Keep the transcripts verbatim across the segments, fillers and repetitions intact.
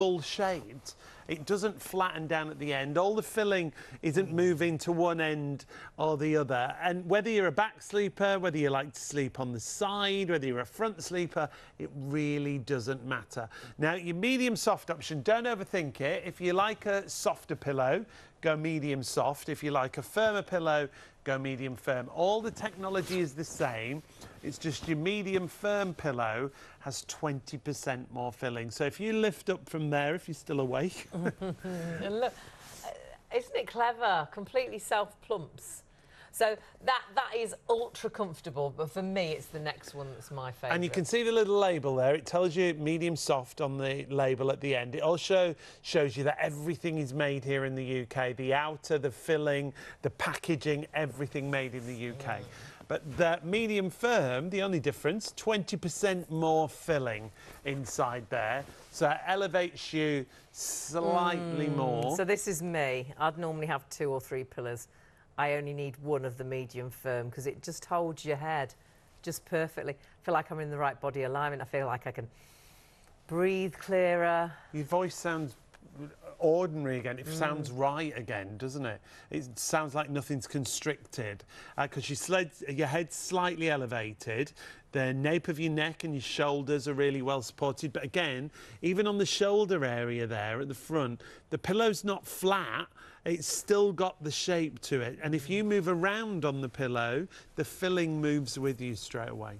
full shaped, it doesn't flatten down at the end. All the filling isn't moving to one end or the other. And whether you're a back sleeper, whether you like to sleep on the side, whether you're a front sleeper, it really doesn't matter. Now, your medium soft option, don't overthink it. If you like a softer pillow, go medium soft. If you like a firmer pillow, go medium firm. All the technology is the same. It's just your medium firm pillow has twenty percent more filling. So if you lift up from there, if you're still awake. And look, isn't it clever? Completely self-plumps. So that that is ultra comfortable, but for me, it's the next one that's my favourite. And you can see the little label there. It tells you medium soft on the label at the end. It also shows you that everything is made here in the U K. The outer, the filling, the packaging, everything made in the U K. Mm. But the medium firm, the only difference, twenty percent more filling inside there. So it elevates you slightly mm. more. So this is me. I'd normally have two or three pillows. I only need one of the medium firm because it just holds your head just perfectly. I feel like I'm in the right body alignment. I feel like I can breathe clearer. Your voice sounds ordinary again. It mm. sounds right again, doesn't it? It sounds like nothing's constricted because uh, your, your head's slightly elevated. The nape of your neck and your shoulders are really well supported. But again, even on the shoulder area there at the front, the pillow's not flat. It's still got the shape to it. And if you move around on the pillow, the filling moves with you straight away.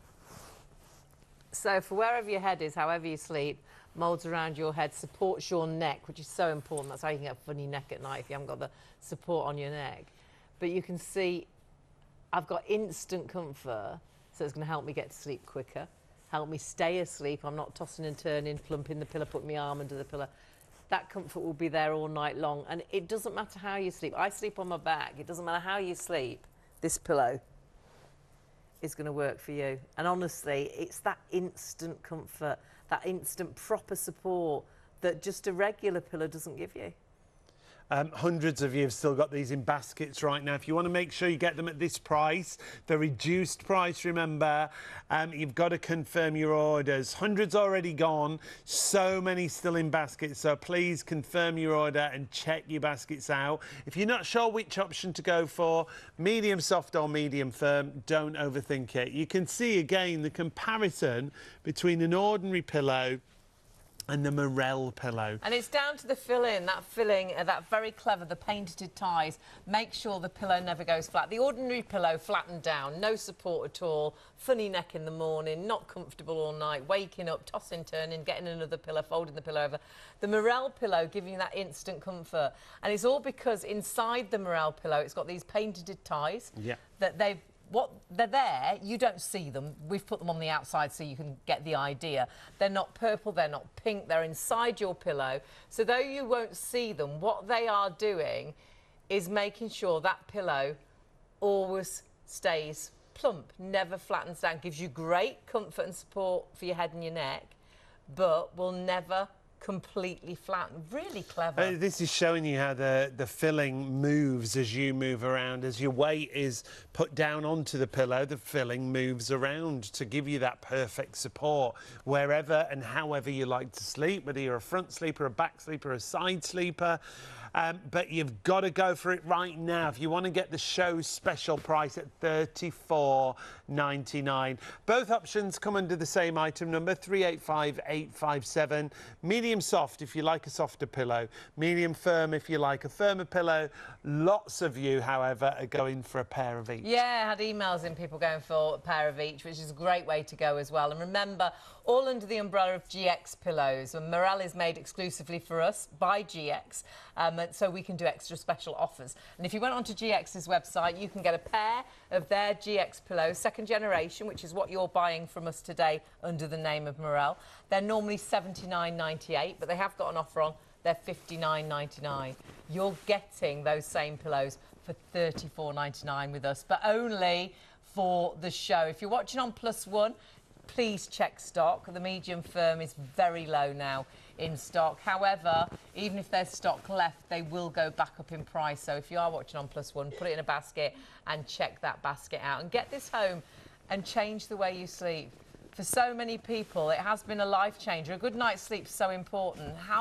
So for wherever your head is, however you sleep, moulds around your head, supports your neck, which is so important. That's how you can get a funny neck at night if you haven't got the support on your neck. But you can see I've got instant comfort, so it's going to help me get to sleep quicker, help me stay asleep. I'm not tossing and turning, plumping the pillow, putting my arm under the pillow. That comfort will be there all night long. And it doesn't matter how you sleep. I sleep on my back. It doesn't matter how you sleep. This pillow is going to work for you. And honestly, it's that instant comfort, that instant proper support that just a regular pillow doesn't give you. Um, hundreds of you have still got these in baskets right now. If you want to make sure you get them at this price, the reduced price, remember, um, you've got to confirm your orders. Hundreds already gone, so many still in baskets, so please confirm your order and check your baskets out. If you're not sure which option to go for, medium soft or medium firm, don't overthink it. You can see again the comparison between an ordinary pillow and the Morel pillow. And it's down to the filling, that filling, uh, that very clever, the painted ties. Make sure the pillow never goes flat. The ordinary pillow flattened down, no support at all, funny neck in the morning, not comfortable all night, waking up, tossing, turning, getting another pillow, folding the pillow over. The Morel pillow giving you that instant comfort. And it's all because inside the Morel pillow, it's got these painted ties yeah. that they've What they're there, you don't see them. We've put them on the outside so you can get the idea. They're not purple, they're not pink, they're inside your pillow. So though you won't see them, what they are doing is making sure that pillow always stays plump, never flattens down, gives you great comfort and support for your head and your neck, but will never completely flat. Really clever. Uh, this is showing you how the, the filling moves as you move around. As your weight is put down onto the pillow, the filling moves around to give you that perfect support wherever and however you like to sleep, whether you're a front sleeper, a back sleeper, a side sleeper. Um, but you've got to go for it right now if you want to get the show special price at thirty-four ninety-nine. Both options come under the same item number, three eight five eight five seven. Medium soft if you like a softer pillow, medium firm if you like a firmer pillow. Lots of you, however, are going for a pair of each. Yeah, I had emails in people going for a pair of each, which is a great way to go as well. And remember, all under the umbrella of G X pillows. And Morel is made exclusively for us by G X. Um, so we can do extra special offers. And if you went onto G X's website, you can get a pair of their G X pillows, second generation, which is what you're buying from us today under the name of Morel. They're normally seventy-nine ninety-eight, but they have got an offer on. They're fifty-nine ninety-nine. You're getting those same pillows for thirty-four ninety-nine with us, but only for the show. If you're watching on Plus One, please check stock. The medium firm is very low now in stock. However, even if there's stock left, they will go back up in price. So if you are watching on Plus One, put it in a basket and check that basket out and get this home and change the way you sleep. For so many people, it has been a life changer. A good night's sleep is so important. How